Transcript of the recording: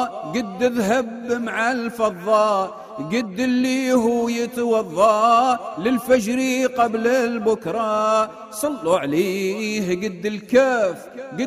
قد ذهب مع الفضة، قد اللي هو يتوضى للفجر قبل البكرة، صلوا عليه قد الكف